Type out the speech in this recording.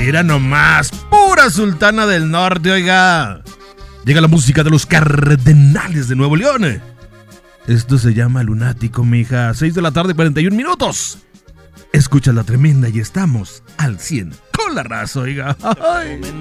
Era nomás, pura Sultana del Norte, oiga. Llega la música de los Cardenales de Nuevo León. Esto se llama Lunático, mija. 6 de la tarde, 41 minutos. Escucha La Tremenda y estamos al 100 con la raza, oiga. Ay.